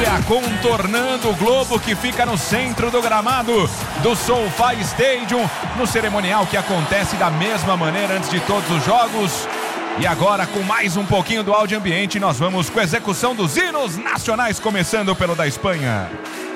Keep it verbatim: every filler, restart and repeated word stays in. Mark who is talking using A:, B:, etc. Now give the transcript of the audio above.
A: Áustria, contornando o globo que fica no centro do gramado do SoFi Stadium, no cerimonial que acontece da mesma maneira antes de todos os jogos. E agora, com mais um pouquinho do áudio ambiente, nós vamos com a execução dos hinos nacionais, começando pelo da Espanha.